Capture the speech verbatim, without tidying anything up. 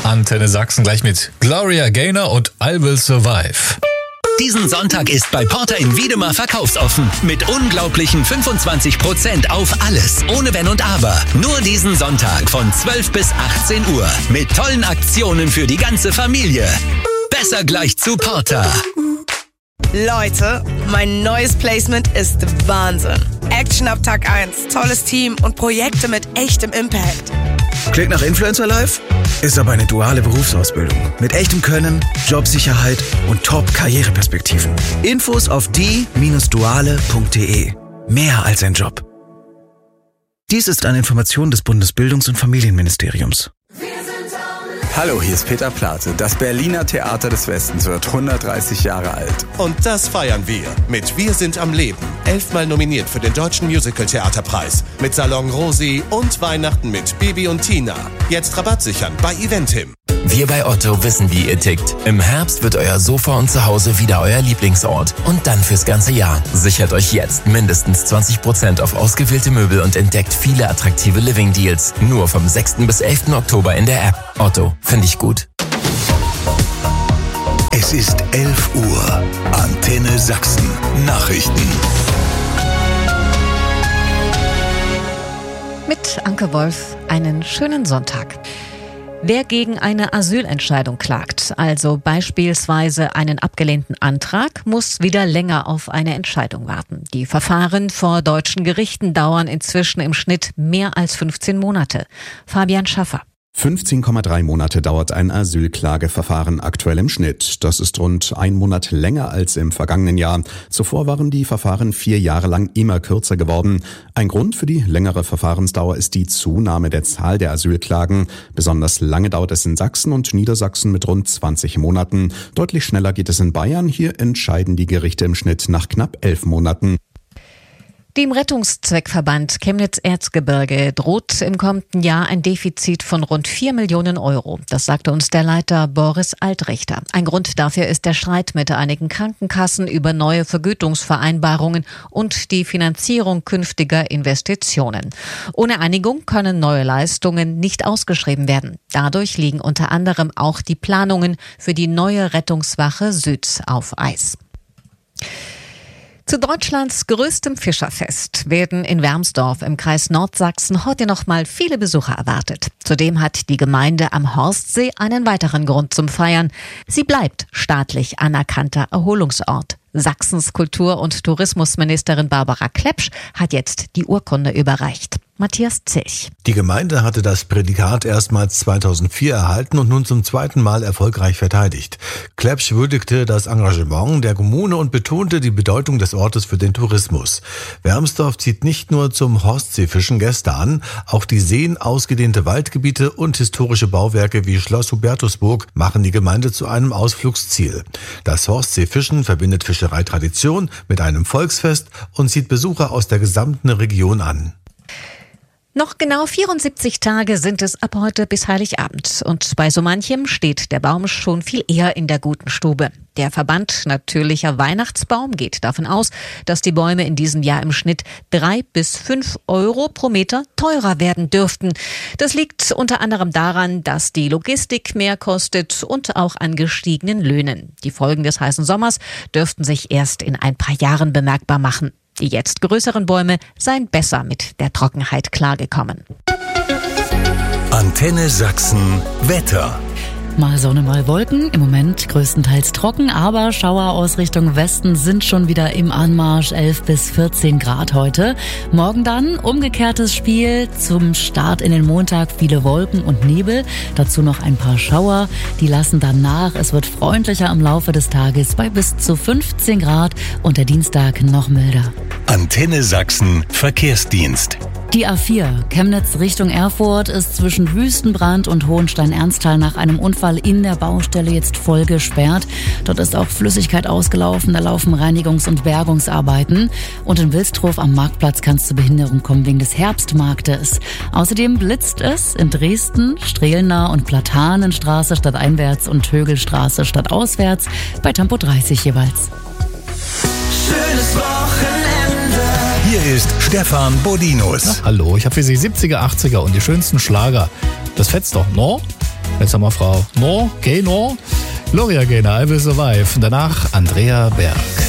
Antenne Sachsen gleich mit Gloria Gaynor und I Will Survive. Diesen Sonntag ist bei Porter in Wiedemar verkaufsoffen. Mit unglaublichen fünfundzwanzig Prozent auf alles. Ohne Wenn und Aber. Nur diesen Sonntag von zwölf bis achtzehn Uhr. Mit tollen Aktionen für die ganze Familie. Besser gleich zu Porter. Leute, mein neues Placement ist Wahnsinn. Action ab Tag eins, tolles Team und Projekte mit echtem Impact. Klingt nach Influencer Life? Ist aber eine duale Berufsausbildung. Mit echtem Können, Jobsicherheit und Top-Karriereperspektiven. Infos auf die Bindestrich duale Punkt de. Mehr als ein Job. Dies ist eine Information des Bundesbildungs- und Familienministeriums. Hallo, hier ist Peter Plate. Das Berliner Theater des Westens wird hundertdreißig Jahre alt. Und das feiern wir mit Wir sind am Leben. Elfmal nominiert für den Deutschen Musical-Theaterpreis. Mit Salon Rosi und Weihnachten mit Bibi und Tina. Jetzt Rabatt sichern bei Eventim. Wir bei Otto wissen, wie ihr tickt. Im Herbst wird euer Sofa und Zuhause wieder euer Lieblingsort. Und dann fürs ganze Jahr. Sichert euch jetzt mindestens zwanzig Prozent auf ausgewählte Möbel und entdeckt viele attraktive Living-Deals. Nur vom sechsten bis elften Oktober in der App. Otto, finde ich gut. Es ist elf Uhr. Antenne Sachsen. Nachrichten. Mit Anke Wolf einen schönen Sonntag. Wer gegen eine Asylentscheidung klagt, also beispielsweise einen abgelehnten Antrag, muss wieder länger auf eine Entscheidung warten. Die Verfahren vor deutschen Gerichten dauern inzwischen im Schnitt mehr als fünfzehn Monate. Fabian Schaffer. fünfzehn Komma drei Monate dauert ein Asylklageverfahren aktuell im Schnitt. Das ist rund ein Monat länger als im vergangenen Jahr. Zuvor waren die Verfahren vier Jahre lang immer kürzer geworden. Ein Grund für die längere Verfahrensdauer ist die Zunahme der Zahl der Asylklagen. Besonders lange dauert es in Sachsen und Niedersachsen mit rund zwanzig Monaten. Deutlich schneller geht es in Bayern. Hier entscheiden die Gerichte im Schnitt nach knapp elf Monaten. Dem Rettungszweckverband Chemnitz-Erzgebirge droht im kommenden Jahr ein Defizit von rund vier Millionen Euro. Das sagte uns der Leiter Boris Altrichter. Ein Grund dafür ist der Streit mit einigen Krankenkassen über neue Vergütungsvereinbarungen und die Finanzierung künftiger Investitionen. Ohne Einigung können neue Leistungen nicht ausgeschrieben werden. Dadurch liegen unter anderem auch die Planungen für die neue Rettungswache Süd auf Eis. Zu Deutschlands größtem Fischerfest werden in Wermsdorf im Kreis Nordsachsen heute noch mal viele Besucher erwartet. Zudem hat die Gemeinde am Horstsee einen weiteren Grund zum Feiern. Sie bleibt staatlich anerkannter Erholungsort. Sachsens Kultur- und Tourismusministerin Barbara Klepsch hat jetzt die Urkunde überreicht. Matthias Zilch. Die Gemeinde hatte das Prädikat erstmals zweitausendvier erhalten und nun zum zweiten Mal erfolgreich verteidigt. Klepsch würdigte das Engagement der Kommune und betonte die Bedeutung des Ortes für den Tourismus. Wermsdorf zieht nicht nur zum Horstseefischen Gäste an, auch die Seen, ausgedehnte Waldgebiete und historische Bauwerke wie Schloss Hubertusburg machen die Gemeinde zu einem Ausflugsziel. Das Horstseefischen verbindet Fischereitradition mit einem Volksfest und zieht Besucher aus der gesamten Region an. Noch genau vierundsiebzig Tage sind es ab heute bis Heiligabend. Und bei so manchem steht der Baum schon viel eher in der guten Stube. Der Verband Natürlicher Weihnachtsbaum geht davon aus, dass die Bäume in diesem Jahr im Schnitt drei bis fünf Euro pro Meter teurer werden dürften. Das liegt unter anderem daran, dass die Logistik mehr kostet und auch an gestiegenen Löhnen. Die Folgen des heißen Sommers dürften sich erst in ein paar Jahren bemerkbar machen. Die jetzt größeren Bäume seien besser mit der Trockenheit klargekommen. Antenne Sachsen Wetter. Mal Sonne, mal Wolken. Im Moment größtenteils trocken, aber Schauer aus Richtung Westen sind schon wieder im Anmarsch. elf bis vierzehn Grad heute. Morgen dann umgekehrtes Spiel. Zum Start in den Montag viele Wolken und Nebel. Dazu noch ein paar Schauer. Die lassen dann nach. Es wird freundlicher im Laufe des Tages bei bis zu fünfzehn Grad und der Dienstag noch milder. Antenne Sachsen Verkehrsdienst. Die A vier Chemnitz Richtung Erfurt ist zwischen Wüstenbrand und Hohenstein-Ernsthal nach einem Unfall in der Baustelle jetzt voll gesperrt. Dort ist auch Flüssigkeit ausgelaufen, da laufen Reinigungs- und Bergungsarbeiten. Und in Wilstrow am Marktplatz kann es zu Behinderung kommen wegen des Herbstmarktes. Außerdem blitzt es in Dresden, Strehlner und Platanenstraße stadteinwärts und Högelstraße stadtauswärts bei Tempo dreißig jeweils. Schönes Wochenende. Hier ist Stefan Bodinus. Na, hallo, ich habe für Sie siebziger, achtziger und die schönsten Schlager. Das fetzt doch, no? Jetzt haben wir Frau No, Gaynor, Gloria Gaynor, I Will Survive. Und danach Andrea Berg.